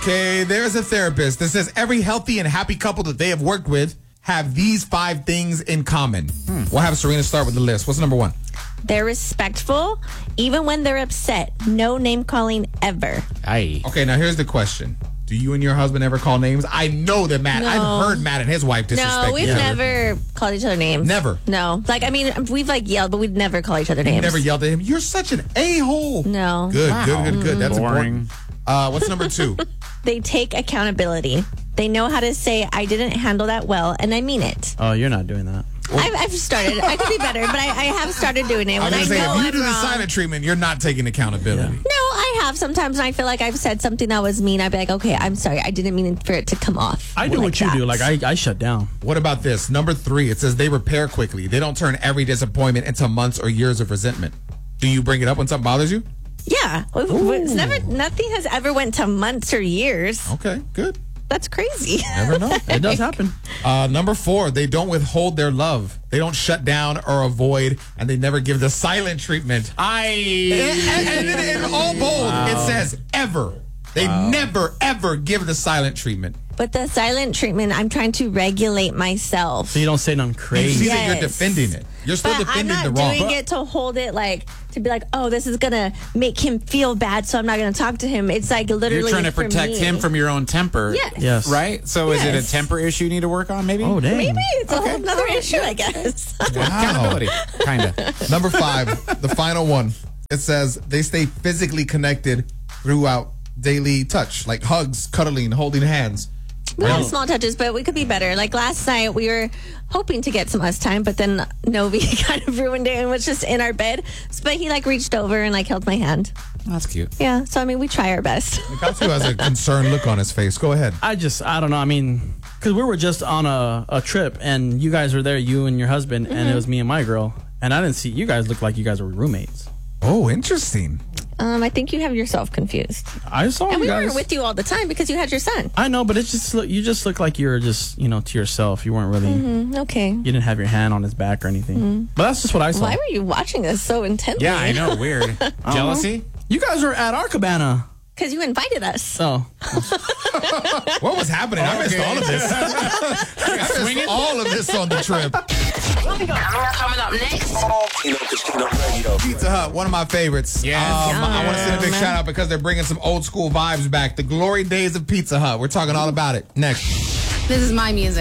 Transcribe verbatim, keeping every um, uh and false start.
Okay, there's a therapist that says every healthy and happy couple that they have worked with have these five things in common. Hmm. We'll have Serena start with the list. What's number one? They're respectful, even when they're upset. No name calling ever. Aye. Okay, now here's the question. Do you and your husband ever call names? I know that Matt, No. I've heard Matt and his wife disrespect No, we've each other. never called each other names. Never? No. Like, I mean, we've like yelled, but we'd never call each other names. Never yelled at him. You're such an a-hole. No. Good, Wow. good, good, good. That's Boring. important. Uh, what's number two? They take accountability. They know how to say, I didn't handle that well, and I mean it. Oh, you're not doing that. I've, I've started. I could be better, but I, I have started doing it I was when I, going to say, know if you I'm do the wrong. silent treatment, you're not taking accountability. No, I have sometimes, and I feel like I've said something that was mean. I'd be like, okay, I'm sorry. I didn't mean for it to come off. I do like what you that. do. Like, I, I shut down. What about this? Number three, it says they repair quickly. They don't turn every disappointment into months or years of resentment. Do you bring it up when something bothers you? Yeah. It's never, nothing has ever went to months or years. Okay, good. That's crazy. Never know. It does happen. Uh, number four, they don't withhold their love. They don't shut down or avoid, and they never give the silent treatment. I. And, and, and in all bold, Wow. it says ever. They never, ever give the silent treatment. But the silent treatment, I'm trying to regulate myself. So you don't say nothing You crazy. see that you're Yes. defending it. You're still But I'm defending not the wrong. doing it to hold it like, to be like, oh, this is going to make him feel bad, so I'm not going to talk to him. It's like literally You're trying to for protect me. him from your own temper. Yes. Yes. Right? So is it Yes. a temper issue you need to work on, maybe? Oh, dang. Maybe it's a whole other issue, I guess. Accountability. Kind of. Number five, the final one. It says they stay physically connected throughout daily touch, like hugs, cuddling, holding hands. We have small touches, but we could be better. Like last night, we were hoping to get some us time, but then Novi kind of ruined it and was just in our bed. But he like reached over and like held my hand. That's cute. Yeah, so I mean, we try our best. Katsu has a concerned look on his face. Go ahead. I just, I don't know. I mean, because we were just on a, a trip and you guys were there, you and your husband, and it was me and my girl. And I didn't see, you guys looked like you guys were roommates. Oh, interesting. Um, I think you have yourself confused. I saw And you we guys. weren't with you all the time because you had your son. I know, but it's just, look- you just look like you were just, you know, to yourself. You weren't really, Mm, okay. you didn't have your hand on his back or anything. But that's just what I saw. Why were you watching us so intently? Yeah, I know. Weird. Jealousy? You guys were at our cabana. Because you invited us. So, What was happening? I missed all of this. I missed all of this on the trip. Coming up next. Kino Casino Radio. Pizza Hut, one of my favorites. Yes. Um, I want to send a big Yum. shout out because they're bringing some old school vibes back. The glory days of Pizza Hut. We're talking all about it next. This is my music.